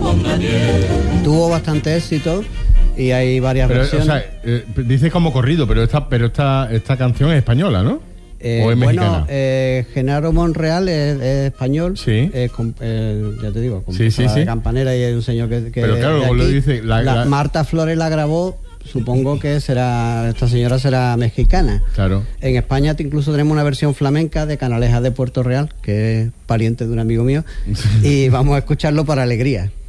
Tuvo bastante éxito y hay varias versiones. O sea, dices como corrido, pero esta canción es española, ¿no? ¿O es mexicana? Genaro Monreal es español. Sí. Ya te digo, con sí. campanera, y hay un señor que pero claro, lo dice Marta Flores la grabó. Supongo que esta señora será mexicana. Claro. En España incluso tenemos una versión flamenca de Canalejas de Puerto Real, que es pariente de un amigo mío, y vamos a escucharlo para alegría.